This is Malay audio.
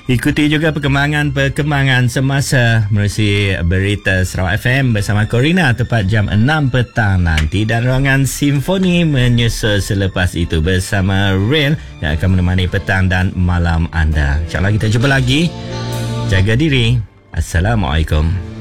Ikuti juga perkembangan semasa menerusi berita Sarawak FM bersama Corina tepat jam 6 petang nanti, dan ruangan Simfoni menyusul selepas itu bersama Rail yang akan menemani petang dan malam anda. InsyaAllah kita jumpa lagi. Jaga diri. Assalamualaikum.